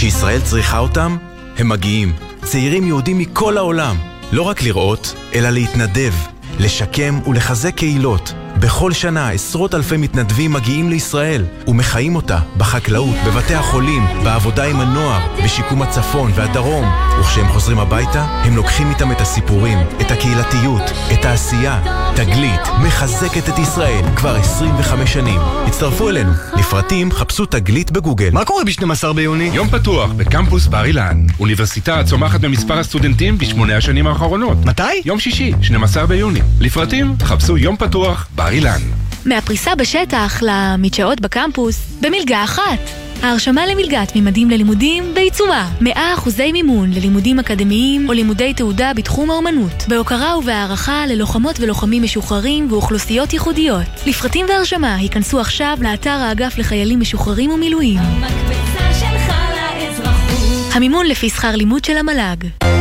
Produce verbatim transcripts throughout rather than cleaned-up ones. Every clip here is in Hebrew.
כשישראל צריכה אותם, הם מגיעים. צעירים יהודים מכל העולם. לא רק לראות, אלא להתנדב, לשקם ולחזק קהילות. בכל שנה עשרות אלפי מתנדבים מגיעים לישראל ומחיים אותה בחקלאות, בבתי החולים, בעבודה עם הנוער, בשיקום הצפון והדרום. וכשהם חוזרים הביתה, הם לוקחים איתם את הסיפורים, את הקהילתיות, את העשייה. תגלית מחזקת את ישראל כבר עשרים וחמש שנים. הצטרפו אלינו. לפרטים חפשו תגלית בגוגל. מה קורה ב-שנים עשר ביוני? יום פתוח בקמפוס בר אילן. אוניברסיטה צומחת במספר הסטודנטים בשמונה השנים האחרונות. מתי? יום שישי, שנים עשר ביוני. לפרטים חפשו יום פתוח בר אילן. מהפריסה בשטח למדשאות בקמפוס במלגה אחת. ההרשמה למלגת ממדים ללימודים בעיצומה. מאה אחוזי מימון ללימודים אקדמיים או לימודי תעודה בתחום האומנות. בהוקרה ובהערכה ללוחמות ולוחמים משוחררים ואוכלוסיות ייחודיות. לפרטים והרשמה היכנסו עכשיו לאתר האגף לחיילים משוחררים ומילואים. המקבצה שלך לאזרחות. המימון לפי שכר לימוד של המל"ג.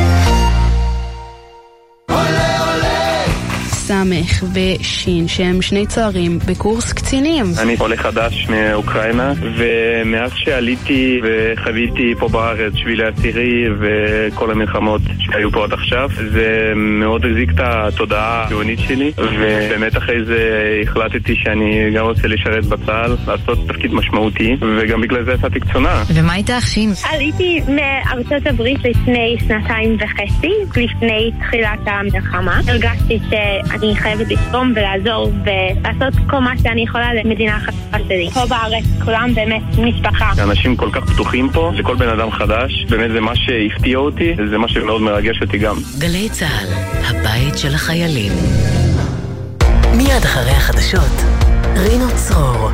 סמך ושין שהם שני צוערים בקורס קצינים. אני עולה חדש מאוקראינה, ומאז שעליתי וחוויתי פה בארץ שבילי עשירי וכל המלחמות שהיו פה עד עכשיו, זה מאוד הזיק את התודעה הציונית שלי, ובאמת אחרי זה החלטתי שאני גם רוצה לשרת בצה"ל, לעשות תפקיד משמעותי, וגם בגלל זה עשיתי קצונה. ומה הייתה אחים? עליתי מארצות הברית לפני שנתיים וחצי, לפני תחילת המלחמה. הרגשתי ש... אני חייבת לתרום ולעזור ולעשות כל מה שאני יכולה למדינה החדשה שלי. פה בארץ כולם באמת משפחה. אנשים כל כך פתוחים פה, לכל בן אדם חדש, באמת זה מה שהפתיע אותי, זה מה שמאוד מרגש אותי גם. גלי צהל, הבית של החיילים. מיד אחרי החדשות, רינו צרור.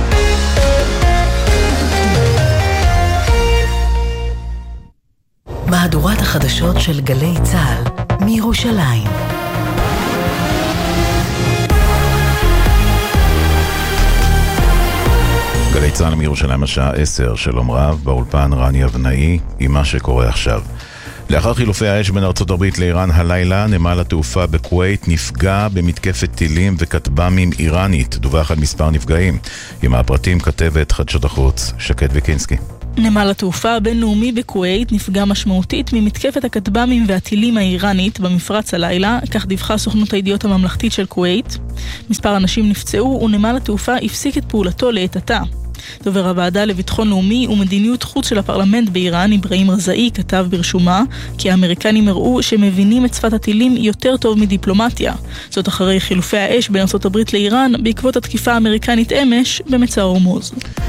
מהדורת החדשות של גלי צהל מירושלים. גלי צהל מירושלים השעה עשר, שלום רב, באולפן רני אבנאי עם מה שקורה עכשיו. לאחר חילופי האש בין ארצות הברית לאיראן הלילה, נמל התעופה בכווית נפגע במתקפת טילים וכטב"מים איראנית. דווח על מספר נפגעים. עם הפרטים כתבת חדשות החוץ שקד וקינסקי. נמל התעופה הבינלאומי בכווית נפגע משמעותית ממתקפת הכטב"מים והטילים האיראנית במפרץ הלילה, כך דיווחה סוכנות הידיעות הממלכתית של כווית. מספר אנשים נפצעו ונמל התעופה הפסיק את פעולתו לעת עתה. דובר הוועדה לביטחון לאומי ומדיניות חוץ של הפרלמנט באיראן, אברהים רזאי, כתב ברשומה כי האמריקנים הראו שמבינים את שפת הטילים יותר טוב מדיפלומטיה. זאת אחרי חילופי האש בין ארצות הברית לאיראן בעקבות התקיפה האמריקנית אמש במצע הורמוז.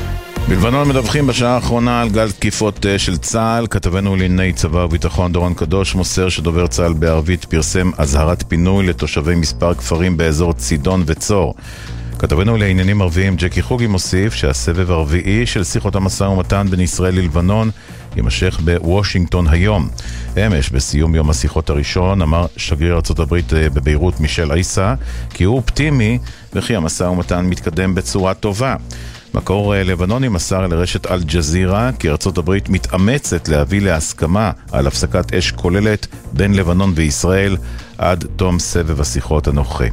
בלבנון מדווחים בשעה האחרונה על גל תקיפות של צה"ל. כתבנו לענייני צבא וביטחון דורון קדוש מוסר שדובר צה"ל בערבית פרסם אזהרת פינוי לתושבי מספר כפרים באזור צידון וצור. כתבנו לעניינים ערביים ג'קי חוגי מוסיף שהסבב הרביעי של שיחות המשא ומתן בין ישראל ללבנון יימשך בוושינגטון היום. אמש בסיום יום השיחות הראשון אמר שגריר ארצות הברית בביירות מישל עיסא כי הוא אופטימי וכי המשא ומתן מתקדם בצורה טובה. מקור לבנוני מסר לרשת אל ג'זירה כי ארצות הברית מתאמצת להביא להסכמה על הפסקת אש כוללת בין לבנון וישראל עד תום סבב השיחות הנוכחי.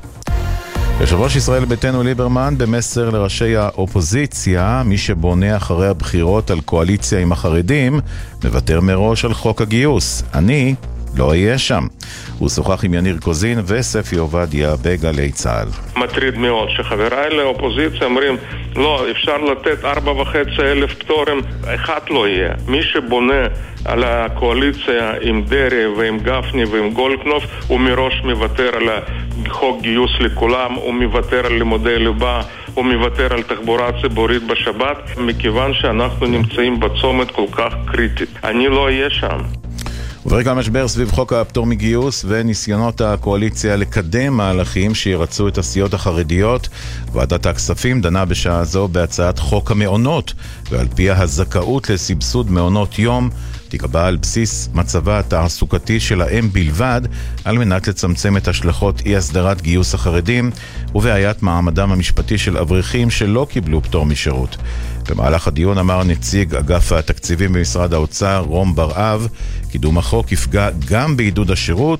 יושב ראש ישראל ביתנו ליברמן במסר לראשי האופוזיציה, מי שבונה אחרי הבחירות על קואליציה עם החרדים מוותר מראש על חוק הגיוס. אני לא אהיה שם. הוא שוחח עם יניר קוזין וספי עובדיה בגלי צהל. מטריד מאוד שחבריי לאופוזיציה אומרים לא, אפשר לתת ארבע וחצי אלף פטורים, אחד לא יהיה. מי שבונה על הקואליציה עם דרי ועם גפני ועם גולדקנופ הוא מראש מוותר על חוק גיוס לכולם, הוא מוותר על לימודי ליבה, הוא מוותר על תחבורה ציבורית בשבת, מכיוון שאנחנו נמצאים בצומת כל כך קריטית. אני לא אהיה שם. וברקע המשבר סביב חוק הפטור מגיוס וניסיונות הקואליציה לקדם מהלכים שירצו את הסיעות החרדיות, ועדת הכספים דנה בשעה זו בהצעת חוק המעונות, ועל פיה הזכאות לסבסוד מעונות יום תיקבע על בסיס מצבה התעסוקתי של האם בלבד, על מנת לצמצם את השלכות אי הסדרת גיוס החרדים ובעיית מעמדם המשפטי של אברכים שלא קיבלו פטור משירות. במהלך הדיון אמר נציג אגף התקציבים במשרד האוצר רום בר-אב, קידום החוק יפגע גם בעידוד השירות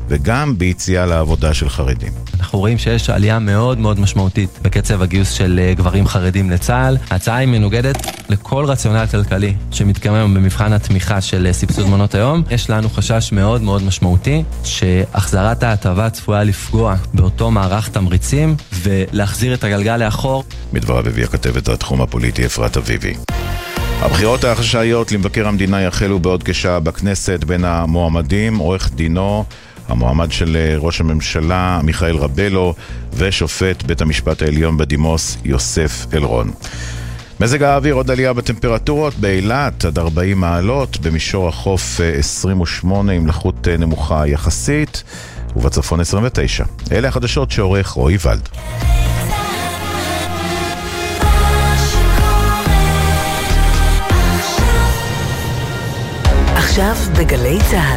וגם ביציאה לעבודה של חרדים. אנחנו רואים שיש עלייה מאוד מאוד משמעותית בקצב הגיוס של גברים חרדים לצה"ל. ההצעה היא מנוגדת לכל רציונל כלכלי שמתקיים במבחן התמיכה של סבסוד מעונות היום. יש לנו חשש מאוד מאוד משמעותי שהחזרת ההטבה צפויה לפגוע באותו מערך תמריצים ולהחזיר את הגלגל לאחור. מדבריו הביא הכתבת התחום הפוליטי אפרת אביבי. הבחירות החשאיות למבקר המדינה יחלו בעוד כשעה בכנסת. בין המועמדים עורך דינו המועמד של ראש הממשלה מיכאל רבלו ושופט בית המשפט העליון בדימוס יוסף אלרון. מזג האוויר, עוד עלייה בטמפרטורות, באילת עד ארבעים מעלות, במישור החוף עשרים ושמונה עם לחות נמוכה יחסית, ובצפון עשרים ותשע. אלה החדשות שעורך רועי ולד. עכשיו בגלי צהל.